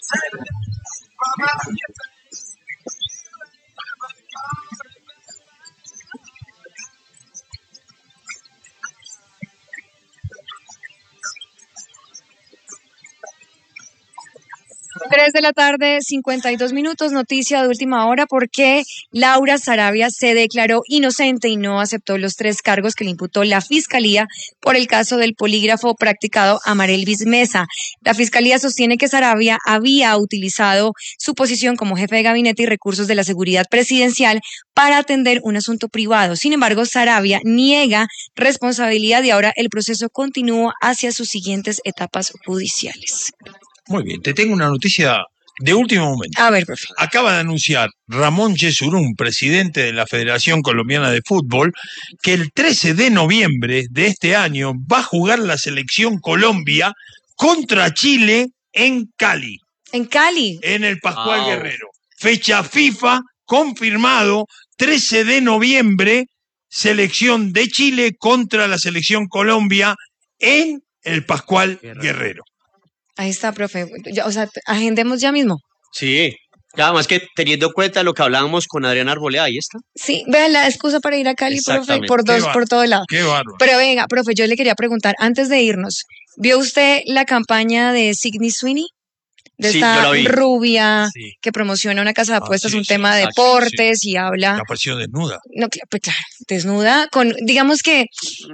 Tres de la tarde, 52 minutos, noticia de última hora porque Laura Sarabia se declaró inocente y no aceptó los 3 cargos que le imputó la Fiscalía por el caso del polígrafo practicado a Marelvis Mesa. La Fiscalía sostiene que Sarabia había utilizado su posición como jefe de gabinete y recursos de la seguridad presidencial para atender un asunto privado. Sin embargo, Sarabia niega responsabilidad y ahora el proceso continúa hacia sus siguientes etapas judiciales. Muy bien, te tengo una noticia de último momento. A ver, profe. Acaba de anunciar Ramón Yesurún, presidente de la Federación Colombiana de Fútbol, que el 13 de noviembre de este año va a jugar la selección Colombia contra Chile en Cali. ¿En Cali? En el Pascual Guerrero. Fecha FIFA, confirmado, 13 de noviembre, selección de Chile contra la selección Colombia en el Pascual Guerrero. Ahí está, profe. O sea, agendemos ya mismo. Sí, además que teniendo en cuenta lo que hablábamos con Adriana Arboleda, ahí está. Sí, vean la excusa para ir a Cali, profe, por todo lado. Qué bárbaro. Pero venga, profe, yo le quería preguntar, antes de irnos, ¿vio usted la campaña de Sydney Sweeney? De esta rubia que promociona una casa de apuestas, un tema de deportes y habla. La apareció desnuda. No, pues claro, desnuda, digamos que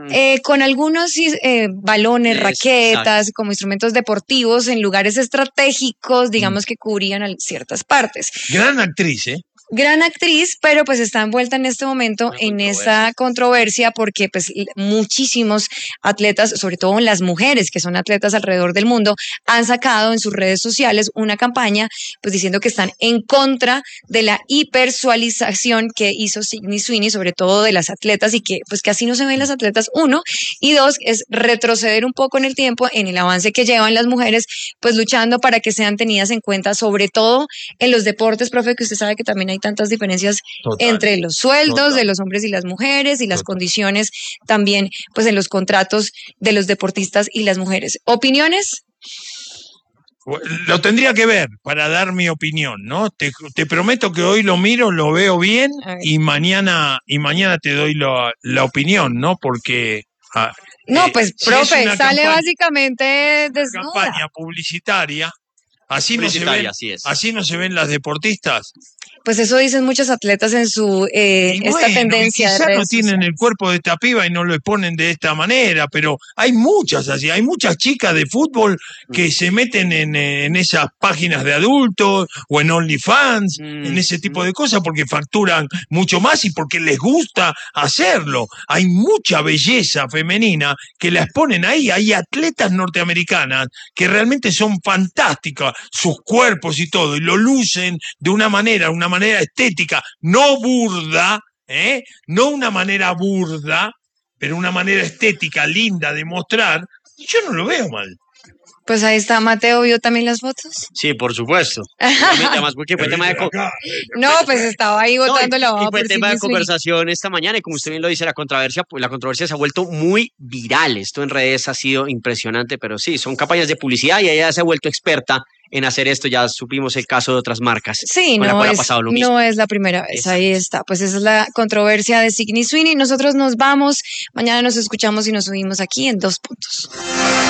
con algunos balones, raquetas, como instrumentos deportivos en lugares estratégicos, digamos que cubrían ciertas partes. Gran actriz, ¿eh? Gran actriz, pero pues está envuelta en este momento en esta controversia porque pues muchísimos atletas, sobre todo las mujeres que son atletas alrededor del mundo, han sacado en sus redes sociales una campaña pues diciendo que están en contra de la hipersexualización que hizo Sydney Sweeney, sobre todo de las atletas, y que pues que así no se ven las atletas, 1, y 2, es retroceder un poco en el tiempo en el avance que llevan las mujeres pues luchando para que sean tenidas en cuenta, sobre todo en los deportes, profe, que usted sabe que también hay tantas diferencias entre los sueldos de los hombres y las mujeres y las condiciones también pues en los contratos de los deportistas y las mujeres. ¿Opiniones? Lo tendría que ver para dar mi opinión, ¿no? Te prometo que hoy lo miro, lo veo bien y mañana te doy la opinión, ¿no? Porque no, pues profe, sale básicamente desnuda. Campaña publicitaria. Así no se ven las deportistas. Pues eso dicen muchos atletas en su esta tendencia de redes no tienen el cuerpo de esta piba y no lo ponen de esta manera, pero hay muchas así, hay muchas chicas de fútbol que se meten en esas páginas de adultos o en OnlyFans, en ese tipo de cosas porque facturan mucho más y porque les gusta hacerlo. Hay mucha belleza femenina que las ponen ahí, hay atletas norteamericanas que realmente son fantásticas, sus cuerpos y todo, y lo lucen de una manera estética, no burda, no una manera burda, pero una manera estética linda de mostrar, yo no lo veo mal. Pues ahí está, Mateo, ¿vio también las fotos? Sí, por supuesto. Además, porque fue tema de... No, pues estaba ahí botando la baba. Y fue tema de conversación esta mañana y como usted bien lo dice, la controversia se ha vuelto muy viral. Esto en redes ha sido impresionante, pero sí, son campañas de publicidad y ella se ha vuelto experta en hacer esto. Ya supimos el caso de otras marcas. Sí, no es la primera vez. Ahí está. Pues esa es la controversia de Sydney Sweeney. Nosotros nos vamos. Mañana nos escuchamos y nos subimos aquí en 2 puntos.